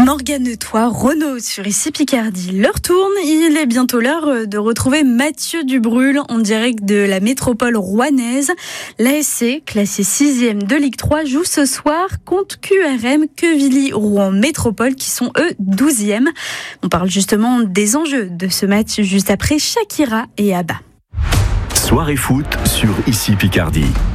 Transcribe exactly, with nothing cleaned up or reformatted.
Morgannetois, Renaud sur Ici Picardie. L'heure tourne, il est bientôt l'heure de retrouver Mathieu Dubrul en direct de la métropole rouennaise. L'A S C, classé sixième de Ligue trois, joue ce soir contre Q R M, Quevilly-Rouen Métropole, qui sont eux douzième. On parle justement des enjeux de ce match juste après Shakira et Abba. Soirée foot sur Ici Picardie.